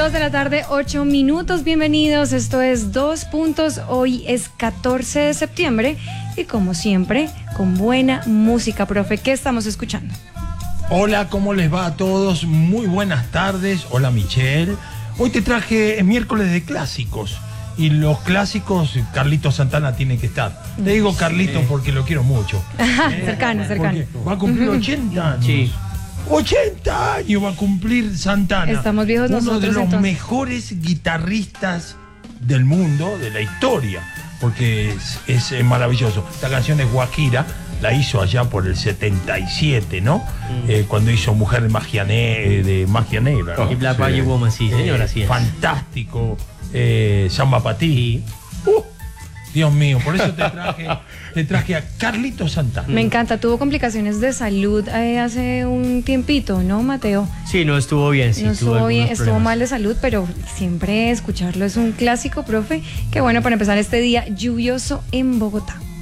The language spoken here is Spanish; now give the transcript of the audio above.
2:08 p.m. Bienvenidos, esto es 2 Puntos. Hoy es 14 de septiembre y como siempre, con buena música. Profe, ¿qué estamos escuchando? Hola, ¿cómo les va a todos? Muy buenas tardes. Hola, Michelle. Hoy te traje miércoles de clásicos. Y los clásicos, Carlito Santana tiene que estar. Le digo Carlito porque lo quiero mucho. Cercano. Va a cumplir 80 años. Sí. 80 años va a cumplir Santana. Estamos viejos nosotros. Uno de los entonces mejores guitarristas del mundo, de la historia. Porque es maravilloso. Esta canción es Guajira. La hizo allá por el 77, ¿no? Cuando hizo Mujer de Magia Negra. ¿No? Y Black Magic Woman, sí, señora, sí es. Fantástico. Samba Patí. Dios mío, por eso te traje a Carlito Santana. Me encanta, tuvo complicaciones de salud hace un tiempito, ¿no, Mateo? Sí, no estuvo bien, sí. No estuvo bien, estuvo mal de salud, pero siempre escucharlo es un clásico, profe. Qué bueno para empezar este día lluvioso en Bogotá.